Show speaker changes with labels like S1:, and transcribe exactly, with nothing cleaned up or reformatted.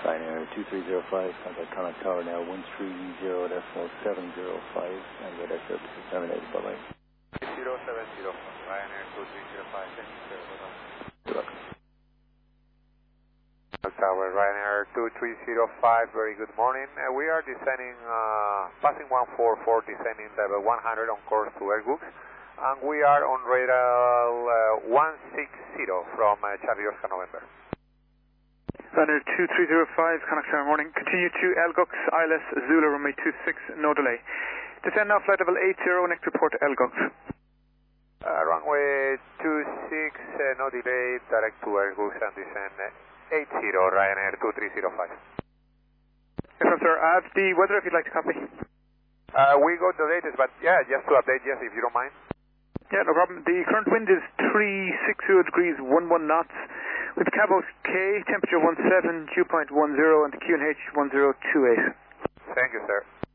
S1: Ryanair two three zero five, contact Connaught Tower now, one three zero decimal seven zero five, and get our service terminated. Bye-bye.
S2: zero seven zero, Ryanair two three zero five, thank you, sir.
S1: You're welcome.
S2: Tower, Ryanair two three zero five, very good morning. Uh, we are descending, uh, passing one four four, descending level one hundred on course to Airbus, and we are on radar uh, one six zero from uh, Charlie Oscar November.
S3: Ryanair two three zero five, Connaught Tower morning. Continue to Elgux, I L S, Zulu, runway two six, no delay. Descend now, flight level eight zero, next report to Elgux.
S2: Uh, runway two six, uh, no delay, direct to Airbus and descend uh, eight zero, Ryanair two three zero five.
S3: Yes, sir. I have the weather if you'd like to copy.
S2: Uh, we got the latest, but yeah, just to update, yes, if you don't mind.
S3: Yeah, no problem. The current wind is three six zero degrees, one one knots. With Cabo K, temperature one seven, dew point one zero, and the Q N H one zero two eight.
S2: Thank you, sir.